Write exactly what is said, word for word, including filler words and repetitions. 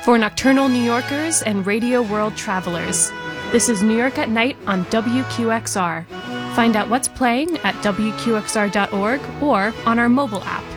For nocturnal New Yorkers and radio world travelers, this is New York at Night on W Q X R. Find out what's playing at W Q X R dot org or on our mobile app.